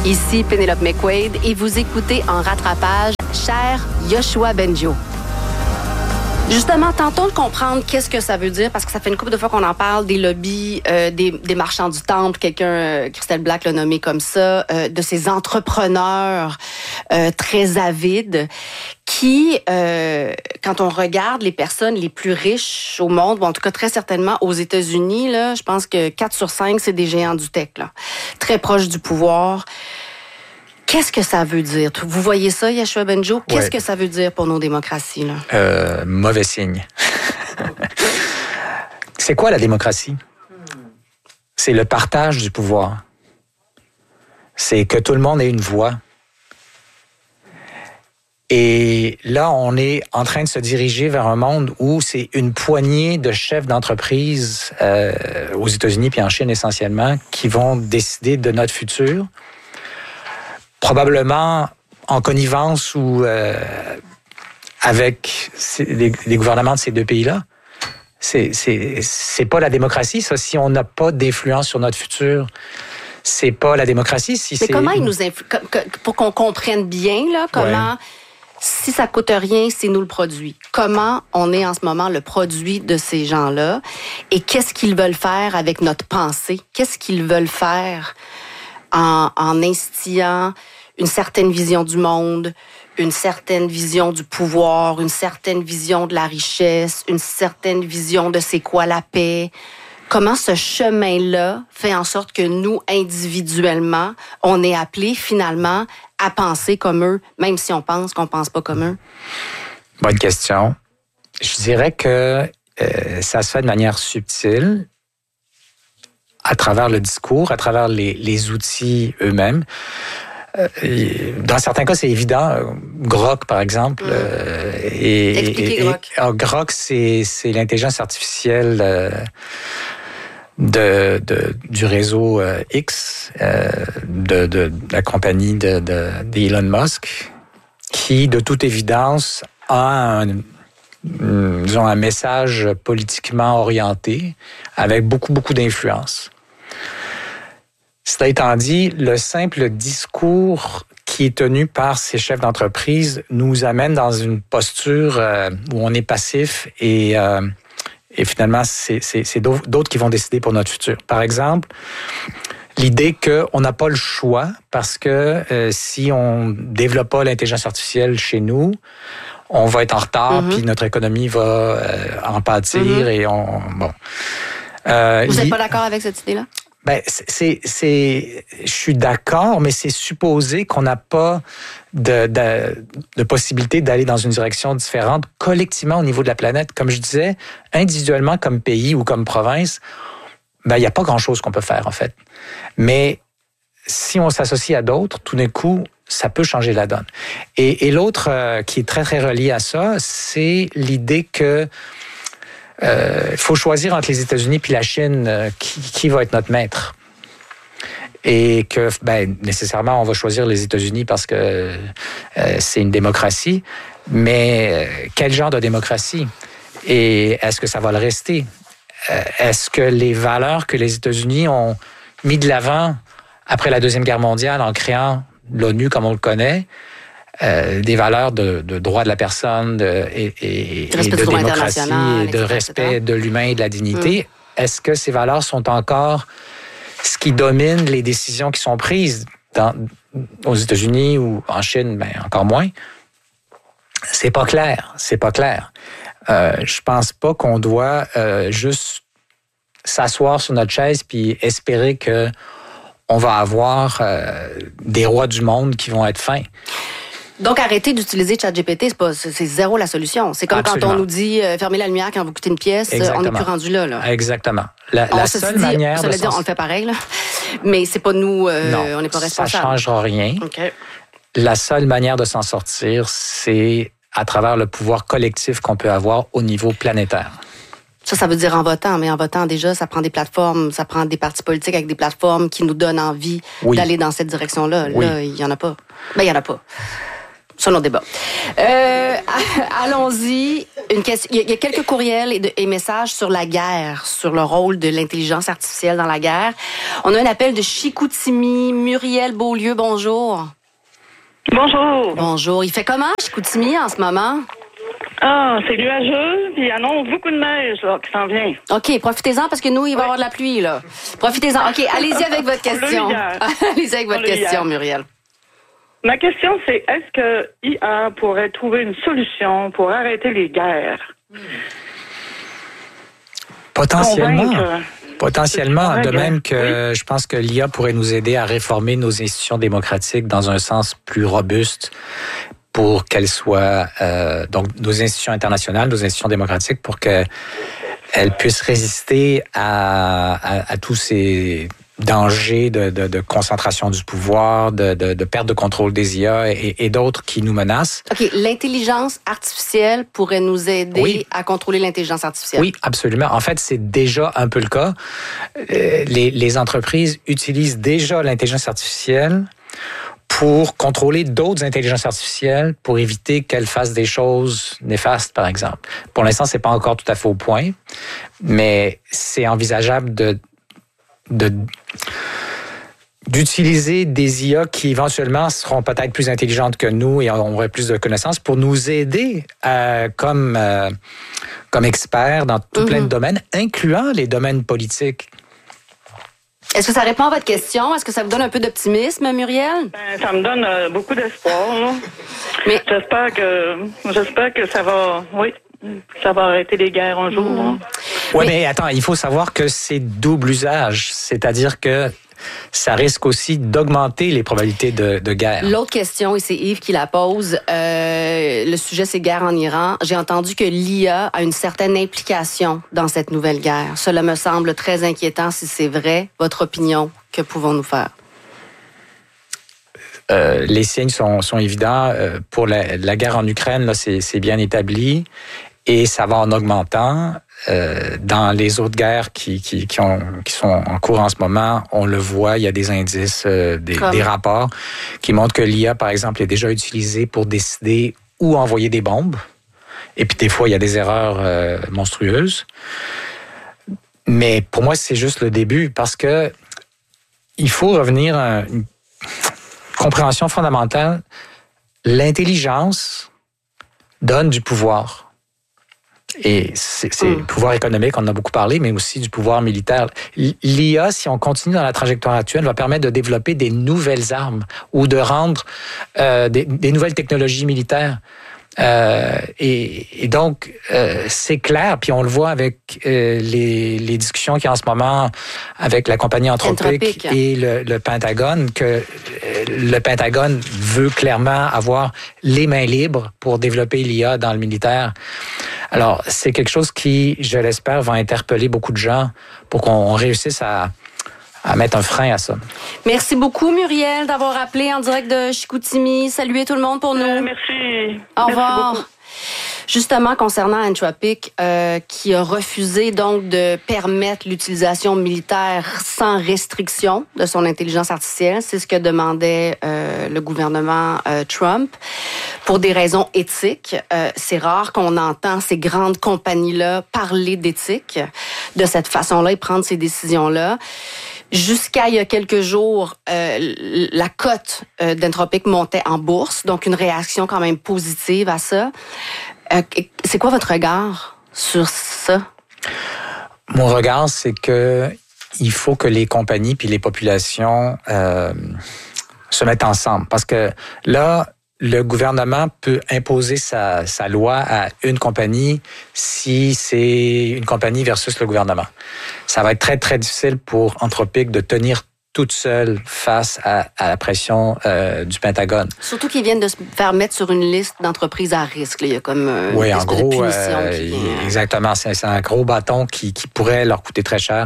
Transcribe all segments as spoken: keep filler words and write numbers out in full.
Ici Pénélope McQuaid et vous écoutez en rattrapage Cher Yoshua Bengio. Justement, tentons de comprendre qu'est-ce que ça veut dire, parce que ça fait une couple de fois qu'on en parle, des lobbies, euh, des, des marchands du temple, quelqu'un, euh, Christelle Black l'a nommé comme ça, euh, de ces entrepreneurs euh, très avides qui, euh, quand on regarde les personnes les plus riches au monde, ou en tout cas très certainement aux États-Unis, là, je pense que quatre sur cinq, c'est des géants du tech, là, très proches du pouvoir. Qu'est-ce que ça veut dire? Vous voyez ça, Yoshua Bengio? Qu'est-ce ouais. que ça veut dire pour nos démocraties, là? Euh, mauvais signe. C'est quoi la démocratie? C'est le partage du pouvoir. C'est que tout le monde ait une voix. Et là, on est en train de se diriger vers un monde où c'est une poignée de chefs d'entreprise euh, aux États-Unis puis en Chine essentiellement qui vont décider de notre futur. Probablement en connivence ou euh, avec les, les gouvernements de ces deux pays-là. C'est, c'est, c'est pas la démocratie, ça. Si on n'a pas d'influence sur notre futur, c'est pas la démocratie. Si Mais c'est... comment ils nous influ... pour qu'on comprenne bien, là, comment, ouais. si ça coûte rien, c'est nous le produit. Comment on est en ce moment le produit de ces gens-là et qu'est-ce qu'ils veulent faire avec notre pensée? Qu'est-ce qu'ils veulent faire en, en instillant une certaine vision du monde, une certaine vision du pouvoir, une certaine vision de la richesse, une certaine vision de c'est quoi la paix. Comment ce chemin-là fait en sorte que nous, individuellement, on est appelés finalement à penser comme eux, même si on pense qu'on pense pas comme eux? Bonne question. Je dirais que euh, ça se fait de manière subtile, à travers le discours, à travers les, les outils eux-mêmes. Dans certains cas, c'est évident. Grok, par exemple. Mmh. Euh, et, Expliquez et, Grok. Et, alors, Grok, c'est, c'est l'intelligence artificielle euh, de, de, du réseau euh, X, euh, de, de, de la compagnie de, de, d'Elon Musk, qui, de toute évidence, a un, disons, un message politiquement orienté avec beaucoup, beaucoup d'influence. Cela étant dit, le simple discours qui est tenu par ces chefs d'entreprise nous amène dans une posture euh, où on est passif et, euh, et finalement, c'est, c'est, c'est d'autres qui vont décider pour notre futur. Par exemple, l'idée qu'on n'a pas le choix parce que euh, si on ne développe pas l'intelligence artificielle chez nous, on va être en retard, mm-hmm. puis notre économie va euh, en pâtir mm-hmm. et on... bon. Euh, Vous n'êtes pas d'accord avec cette idée-là? Ben, c'est, c'est, je suis d'accord, mais c'est supposé qu'on n'a pas de, de, de possibilité d'aller dans une direction différente collectivement au niveau de la planète. Comme je disais, individuellement comme pays ou comme province, ben, il n'y a pas grand-chose qu'on peut faire, en fait. Mais si on s'associe à d'autres, tout d'un coup, ça peut changer la donne. Et, et l'autre euh, qui est très, très relié à ça, c'est l'idée que Il euh, faut choisir entre les États-Unis puis la Chine euh, qui, qui va être notre maître. Et que, ben, nécessairement, on va choisir les États-Unis parce que euh, c'est une démocratie. Mais euh, quel genre de démocratie? Et est-ce que ça va le rester? Euh, est-ce que les valeurs que les États-Unis ont mis de l'avant après la Deuxième Guerre mondiale en créant l'ONU comme on le connaît, Euh, des valeurs de, de droit de la personne de, et, et, et de démocratie, et de respect de l'humain et de la dignité. Mm. Est-ce que ces valeurs sont encore ce qui domine les décisions qui sont prises dans, aux États-Unis ou en Chine? Ben, encore moins. C'est pas clair. C'est pas clair. Euh, je pense pas qu'on doit euh, juste s'asseoir sur notre chaise puis espérer que on va avoir euh, des rois du monde qui vont être fins. Donc, arrêter d'utiliser ChatGPT, c'est pas, c'est zéro la solution. C'est comme Absolument. Quand on nous dit euh, fermez la lumière quand vous quittez une pièce, Exactement. On n'est plus rendu là, là. Exactement. La, la seule dit, manière ça de veut dire, on le fait pareil, là. Mais c'est pas nous, euh, non, on n'est pas responsables. Ça changera rien. Okay. La seule manière de s'en sortir, c'est à travers le pouvoir collectif qu'on peut avoir au niveau planétaire. Ça, ça veut dire en votant, mais en votant, déjà, ça prend des plateformes, ça prend des partis politiques avec des plateformes qui nous donnent envie oui. d'aller dans cette direction-là. Oui. Là, il y en a pas. Ben, il y en a pas. sur nos débats. Euh, allons-y. Une question. Il y a quelques courriels et, de, et messages sur la guerre, sur le rôle de l'intelligence artificielle dans la guerre. On a un appel de Chicoutimi. Muriel Beaulieu, bonjour. Bonjour. Bonjour. Il fait comment, Chicoutimi, en ce moment? Ah, c'est nuageux, puis il annonce beaucoup de neige là, qui s'en vient. OK, profitez-en parce que nous, il va y avoir de la pluie, là. Profitez-en. OK, allez-y avec votre question. Allez-y avec votre question, Muriel. Ma question, c'est est-ce que I A pourrait trouver une solution pour arrêter les guerres? Potentiellement. Convaincre. Potentiellement, de même que oui. Je pense que l'I A pourrait nous aider à réformer nos institutions démocratiques dans un sens plus robuste pour qu'elles soient, euh, donc nos institutions internationales, nos institutions démocratiques, pour qu'elles puissent résister à, à, à tous ces dangers de, de, de concentration du pouvoir, de, de, de perte de contrôle des I A et, et d'autres qui nous menacent. OK. L'intelligence artificielle pourrait nous aider oui. à contrôler l'intelligence artificielle. Oui, absolument. En fait, c'est déjà un peu le cas. Euh, les, les entreprises utilisent déjà l'intelligence artificielle pour contrôler d'autres intelligences artificielles, pour éviter qu'elles fassent des choses néfastes, par exemple. Pour l'instant, c'est pas encore tout à fait au point, mais c'est envisageable de, de d'utiliser des I A qui éventuellement seront peut-être plus intelligentes que nous et auront plus de connaissances pour nous aider euh, comme euh, comme experts dans tout mm-hmm. plein de domaines, incluant les domaines politiques. Est-ce que ça répond à votre question? Est-ce que ça vous donne un peu d'optimisme, Muriel? Ben, ça me donne euh, beaucoup d'espoir. Là. Mais j'espère que j'espère que ça va, oui, ça va arrêter les guerres un jour. Mmh. Oui, mais... mais attends, il faut savoir que c'est double usage, c'est-à-dire que ça risque aussi d'augmenter les probabilités de, de guerre. L'autre question, et c'est Yves qui la pose, euh, le sujet c'est guerre en Iran. J'ai entendu que l'I A a une certaine implication dans cette nouvelle guerre. Cela me semble très inquiétant si c'est vrai. Votre opinion, que pouvons-nous faire? Euh, les signes sont, sont évidents. Euh, pour la, la guerre en Ukraine, là, c'est, c'est bien établi et ça va en augmentant. Euh, dans les autres guerres qui, qui, qui, ont, qui sont en cours en ce moment, on le voit, il y a des indices, euh, des, des rapports qui montrent que l'I A, par exemple, est déjà utilisée pour décider où envoyer des bombes. Et puis des fois, il y a des erreurs euh, monstrueuses. Mais pour moi, c'est juste le début parce que il faut revenir à une compréhension fondamentale. L'intelligence donne du pouvoir. Et c'est, c'est le pouvoir économique, on en a beaucoup parlé, mais aussi du pouvoir militaire. L'I A, si on continue dans la trajectoire actuelle, va permettre de développer des nouvelles armes ou de rendre euh, des, des nouvelles technologies militaires. Euh, et, et donc, euh, c'est clair, puis on le voit avec euh, les, les discussions qu'il y a en ce moment avec la compagnie Anthropic, Anthropic. et le, le Pentagone, que euh, le Pentagone veut clairement avoir les mains libres pour développer l'I A dans le militaire. Alors, c'est quelque chose qui, je l'espère, va interpeller beaucoup de gens pour qu'on réussisse à à mettre un frein à ça. Merci beaucoup, Muriel, d'avoir appelé en direct de Chicoutimi. Saluez tout le monde pour nous. Euh, merci. Au revoir. Merci Justement, concernant Anthropic, euh, qui a refusé donc de permettre l'utilisation militaire sans restriction de son intelligence artificielle, c'est ce que demandait euh, le gouvernement euh, Trump. Pour des raisons éthiques, euh, c'est rare qu'on entend ces grandes compagnies-là parler d'éthique de cette façon-là et prendre ces décisions-là. Jusqu'à il y a quelques jours, euh, la cote euh, d'Anthropic montait en bourse, donc une réaction quand même positive à ça. Euh, c'est quoi votre regard sur ça? Mon regard, c'est que il faut que les compagnies puis les populations euh, se mettent ensemble. Parce que là, le gouvernement peut imposer sa, sa loi à une compagnie si c'est une compagnie versus le gouvernement. Ça va être très, très difficile pour Anthropic de tenir toute seule face à, à la pression euh, du Pentagone. Surtout qu'ils viennent de se faire mettre sur une liste d'entreprises à risque. Là. Il y a comme euh, oui, une en gros, de punition euh, qui vient. Exactement. C'est, c'est un gros bâton qui, qui pourrait leur coûter très cher.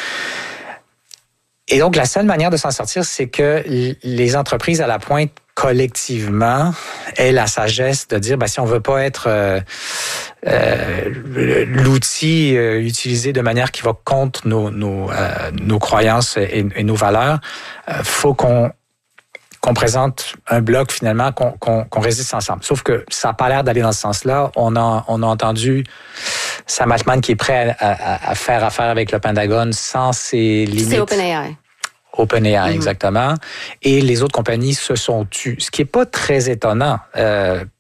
Et donc, la seule manière de s'en sortir, c'est que les entreprises à la pointe collectivement aient la sagesse de dire, ben, si on veut pas être euh, euh, l'outil euh, utilisé de manière qui va contre nos nos, euh, nos croyances et, et nos valeurs, euh, faut qu'on qu'on présente un bloc finalement, qu'on, qu'on, qu'on résiste ensemble. Sauf que ça n'a pas l'air d'aller dans ce sens-là. On a, on a entendu Sam Altman qui est prêt à, à, à faire affaire avec le Pentagone sans ses limites. C'est OpenAI. OpenAI, mm-hmm. exactement. Et les autres compagnies se sont tues. Ce qui n'est pas très étonnant, euh,